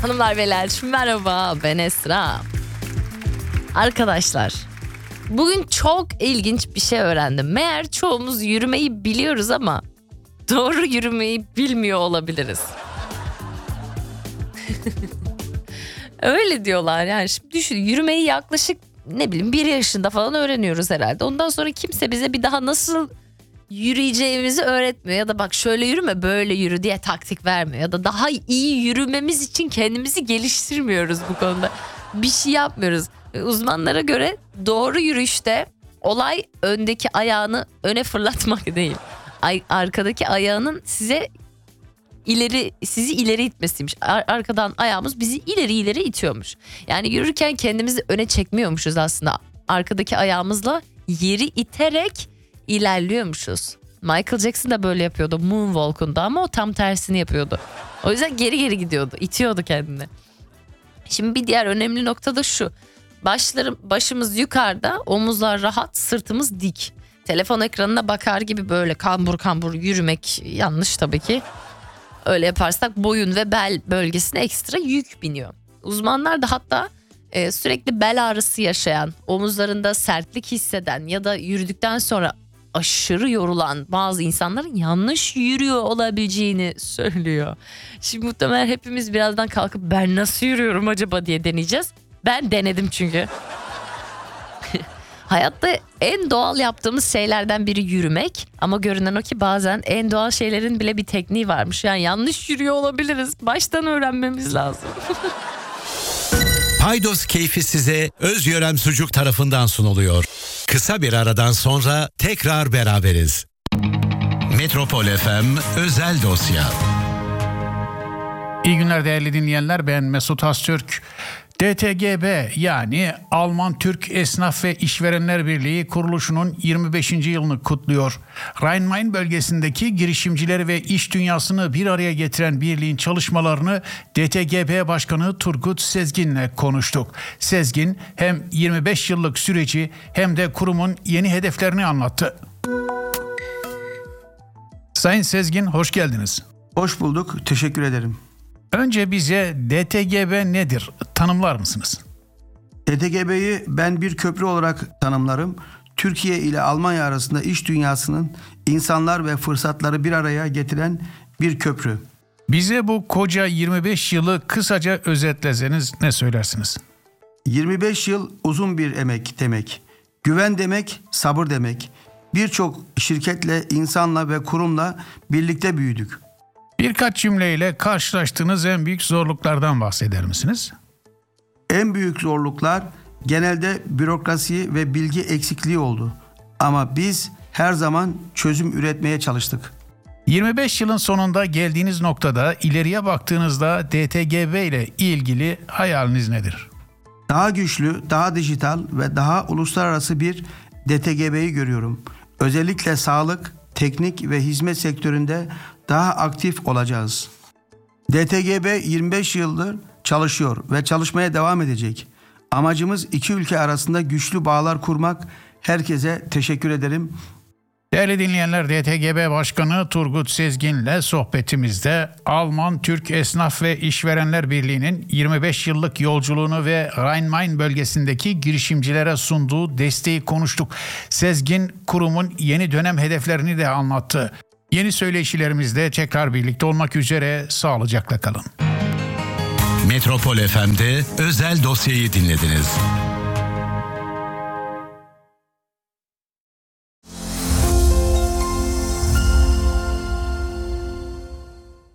Hanımlar beyler merhaba, ben Esra. Arkadaşlar, bugün çok ilginç bir şey öğrendim. Meğer çoğumuz yürümeyi biliyoruz ama doğru yürümeyi bilmiyor olabiliriz. Öyle diyorlar yani. Şimdi düşün, yürümeyi yaklaşık 1 yaşında falan öğreniyoruz herhalde. Ondan sonra kimse bize bir daha nasıl yürüyeceğimizi öğretmiyor. Ya da bak şöyle yürüme, böyle yürü diye taktik vermiyor. Ya da daha iyi yürümemiz için kendimizi geliştirmiyoruz bu konuda. Bir şey yapmıyoruz. Uzmanlara göre doğru yürüyüşte olay öndeki ayağını öne fırlatmak değil. Arkadaki ayağının sizi ileri itmesiymiş. Arkadan ayağımız bizi ileri itiyormuş. Yani yürürken kendimizi öne çekmiyormuşuz aslında. Arkadaki ayağımızla yeri iterek ilerliyormuşuz. Michael Jackson da böyle yapıyordu Moonwalk'unda ama o tam tersini yapıyordu. O yüzden geri gidiyordu, itiyordu kendini. Şimdi bir diğer önemli nokta da şu. Başımız yukarıda, omuzlar rahat, sırtımız dik. Telefon ekranına bakar gibi böyle kambur yürümek yanlış tabii ki. Öyle yaparsak boyun ve bel bölgesine ekstra yük biniyor. Uzmanlar da hatta sürekli bel ağrısı yaşayan, omuzlarında sertlik hisseden ya da yürüdükten sonra aşırı yorulan bazı insanların yanlış yürüyor olabileceğini söylüyor. Şimdi muhtemelen hepimiz birazdan kalkıp ben nasıl yürüyorum acaba diye deneyeceğiz. Ben denedim çünkü. Hayatta en doğal yaptığımız şeylerden biri yürümek. Ama görünen o ki bazen en doğal şeylerin bile bir tekniği varmış. Yani yanlış yürüyor olabiliriz. Baştan öğrenmemiz lazım. Paydos keyfi size Özyörem Sucuk tarafından sunuluyor. Kısa bir aradan sonra tekrar beraberiz. Metropol FM özel dosya. İyi günler değerli dinleyenler, ben Mesut Öztürk. DTGB yani Alman Türk Esnaf ve İşverenler Birliği kuruluşunun 25. yılını kutluyor. Rhein-Main bölgesindeki girişimcileri ve iş dünyasını bir araya getiren birliğin çalışmalarını DTGB Başkanı Turgut Sezgin'le konuştuk. Sezgin hem 25 yıllık süreci hem de kurumun yeni hedeflerini anlattı. Sayın Sezgin, hoş geldiniz. Hoş bulduk, teşekkür ederim. Önce bize DTGB nedir? Tanımlar mısınız? DTGB'yi ben bir köprü olarak tanımlarım. Türkiye ile Almanya arasında iş dünyasının insanlar ve fırsatları bir araya getiren bir köprü. Bize bu koca 25 yılı kısaca özetleseniz ne söylersiniz? 25 yıl uzun bir emek demek. Güven demek, sabır demek. Birçok şirketle, insanla ve kurumla birlikte büyüdük. Birkaç cümleyle karşılaştığınız en büyük zorluklardan bahseder misiniz? En büyük zorluklar genelde bürokrasi ve bilgi eksikliği oldu. Ama biz her zaman çözüm üretmeye çalıştık. 25 yılın sonunda geldiğiniz noktada ileriye baktığınızda DTGB ile ilgili hayaliniz nedir? Daha güçlü, daha dijital ve daha uluslararası bir DTGB'yi görüyorum. Özellikle sağlık, teknik ve hizmet sektöründe daha aktif olacağız. DTGB 25 yıldır çalışıyor ve çalışmaya devam edecek. Amacımız iki ülke arasında güçlü bağlar kurmak. Herkese teşekkür ederim. Değerli dinleyenler, DTGB Başkanı Turgut Sezgin'le sohbetimizde Alman Türk Esnaf ve İşverenler Birliği'nin 25 yıllık yolculuğunu ve Rhein-Main bölgesindeki girişimcilere sunduğu desteği konuştuk. Sezgin kurumun yeni dönem hedeflerini de anlattı. Yeni söyleşilerimizde tekrar birlikte olmak üzere sağlıcakla kalın. Metropol FM'de özel dosyayı dinlediniz.